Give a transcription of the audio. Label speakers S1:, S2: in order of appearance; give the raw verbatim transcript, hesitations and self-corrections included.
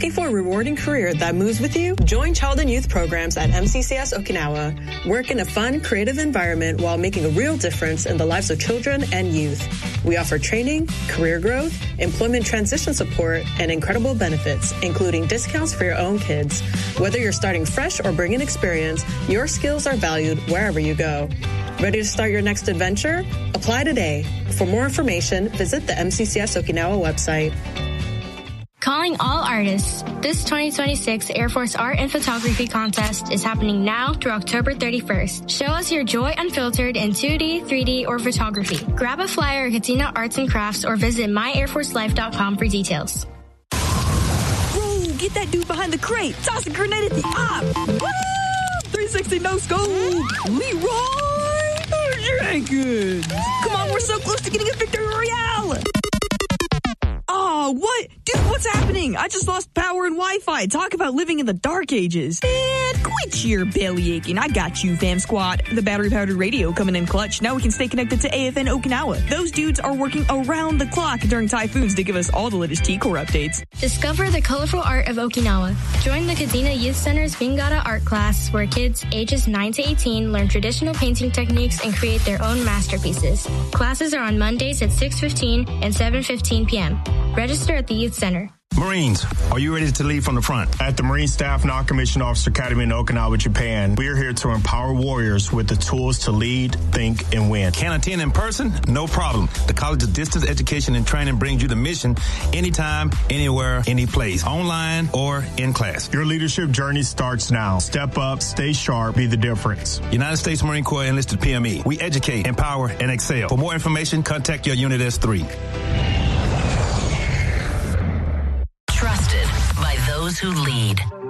S1: Looking for a rewarding career that moves with you? Join Child and Youth programs at M C C S Okinawa. Work in a fun, creative environment while making a real difference in the lives of children and youth. We offer training, career growth, employment transition support, and incredible benefits, including discounts for your own kids. Whether you're starting fresh or bringing experience, your skills are valued wherever you go. Ready to start your next adventure? Apply today. For more information, visit the M C C S Okinawa website.
S2: Calling all artists. This twenty twenty-six Air Force Art and Photography Contest is happening now through October thirty-first. Show us your joy unfiltered in two D, three D, or photography. Grab a flyer at Katina Arts and Crafts or visit my air force life dot com for details.
S3: Bro, get that dude behind the crate. Toss a grenade at the op. Woo! three sixty no scope. Leroy Jenkins. Come on, we're so close to getting a victory royale. Oh, what? Dude, what's happening? I just lost power and Wi-Fi. Talk about living in the dark ages. And quit your belly aching. I got you, fam squad. The battery powered radio coming in clutch. Now we can stay connected to A F N Okinawa. Those dudes are working around the clock during typhoons to give us all the latest T-Core updates.
S2: Discover the colorful art of Okinawa. Join the Kadena Youth Center's Bingara art class, where kids ages nine to eighteen learn traditional painting techniques and create their own masterpieces. Classes are on Mondays at six fifteen and seven fifteen p.m. Register at the Youth Center.
S4: Marines, are you ready to lead from the front?
S5: At the Marine Staff Non-Commissioned Officer Academy in Okinawa, Japan, we are here to empower warriors with the tools to lead, think, and win.
S4: Can attend in person? No problem. The College of Distance Education and Training brings you the mission anytime, anywhere, any place, online or in class.
S5: Your leadership journey starts now. Step up, stay sharp, be the difference.
S4: United States Marine Corps Enlisted P M E. We educate, empower, and excel. For more information, contact your Unit S three.
S6: Trusted by those who lead.